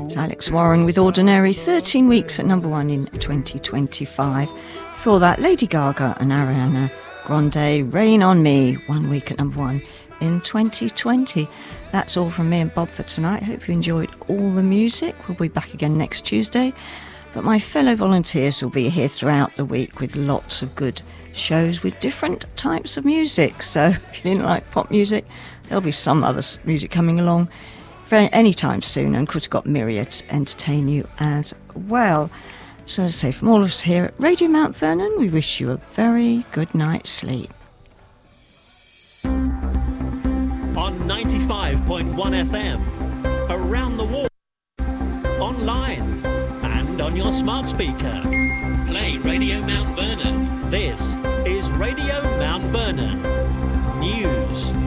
It's Alex Warren with Ordinary, 13 weeks at number 1 in 2025. Before that, Lady Gaga and Ariana Grande, Rain on Me, 1 week at number 1 in 2020. That's all from me and Bob for tonight. Hope you enjoyed all the music. We'll be back again next Tuesday. But my fellow volunteers will be here throughout the week with lots of good shows with different types of music. So if you didn't like pop music, there'll be some other music coming along any time soon, and could have got Myriad to entertain you as well. So as I say, from all of us here at Radio Mount Vernon, we wish you a very good night's sleep. On 95.1 FM, around the world, online, and on your smart speaker. Play Radio Mount Vernon. This is Radio Mount Vernon News.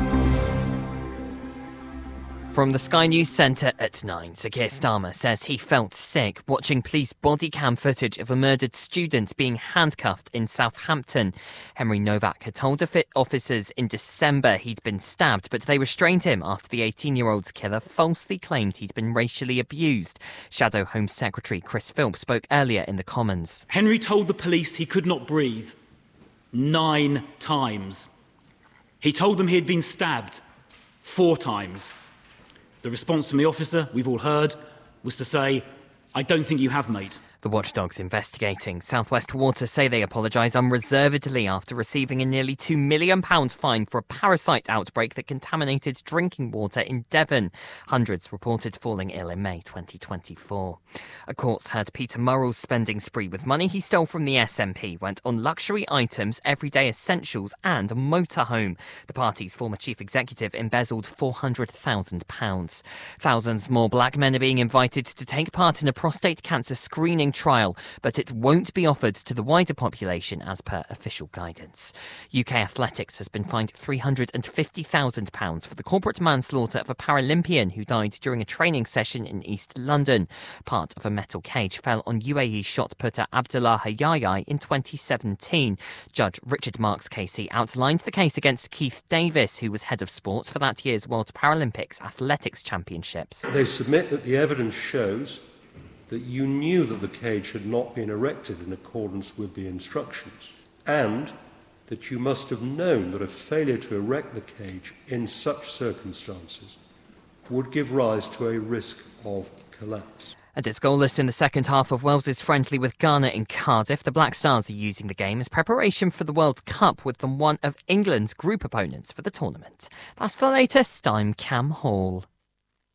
From the Sky News Centre at 9, Sir Keir Starmer says he felt sick watching police body cam footage of a murdered student being handcuffed in Southampton. Henry Novak had told officers in December he'd been stabbed, but they restrained him after the 18-year-old's killer falsely claimed he'd been racially abused. Shadow Home Secretary Chris Philp spoke earlier in the Commons. Henry told the police he could not breathe 9 times. He told them he had been stabbed 4 times. The response from the officer, we've all heard, was to say, "I don't think you have, mate." The watchdogs investigating South West Water say they apologise unreservedly after receiving a nearly £2 million fine for a parasite outbreak that contaminated drinking water in Devon. Hundreds reported falling ill in May 2024. A court's heard Peter Murrell's spending spree with money he stole from the SNP went on luxury items, everyday essentials and a motorhome. The party's former chief executive embezzled £400,000. Thousands more black men are being invited to take part in a prostate cancer screening trial, but it won't be offered to the wider population as per official guidance. UK Athletics has been fined £350,000 for the corporate manslaughter of a Paralympian who died during a training session in East London. Part of a metal cage fell on UAE shot putter Abdullah Hayai in 2017. Judge Richard Marks Casey outlined the case against Keith Davis, who was head of sport for that year's World Paralympics Athletics Championships. They submit that the evidence shows that you knew that the cage had not been erected in accordance with the instructions, and that you must have known that a failure to erect the cage in such circumstances would give rise to a risk of collapse. And it's goalless in the second half of Wales's friendly with Ghana in Cardiff. The Black Stars are using the game as preparation for the World Cup, with them one of England's group opponents for the tournament. That's the latest. I'm Cam Hall.